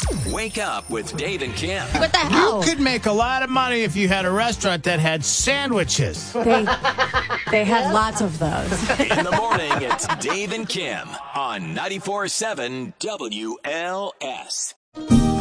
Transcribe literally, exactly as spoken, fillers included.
Wake up with Dave and Kim. What the hell? You could make a lot of money if you had a restaurant that had sandwiches. They, they had lots of those. In the morning, it's Dave and Kim on ninety-four point seven W L S.